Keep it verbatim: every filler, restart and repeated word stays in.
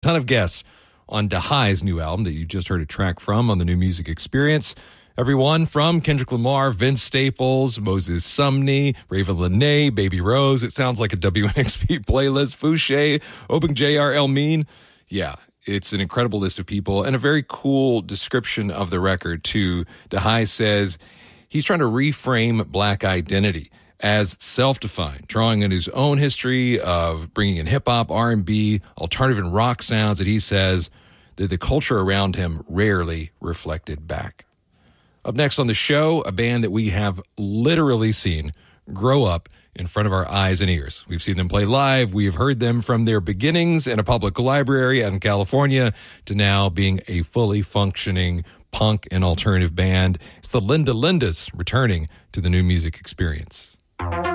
Ton of guests on Dahai's new album that you just heard a track from on the New Music Experience. Everyone from Kendrick Lamar, Vince Staples, Moses Sumney, Raven Lenae, Baby Rose. It sounds like a W N X P playlist. Fouché, Obing J R. Elmine. Yeah, it's an incredible list of people and a very cool description of the record, too. Dahai says he's trying to reframe Black identity as self-defined, drawing on his own history of bringing in hip-hop, R and B, alternative and rock sounds that he says that the culture around him rarely reflected back. Up next on the show, a band that we have literally seen grow up in front of our eyes and ears. We've seen them play live. We have heard them from their beginnings in a public library out in California to now being a fully functioning punk and alternative band. It's the Linda Lindas returning to the New Music Experience.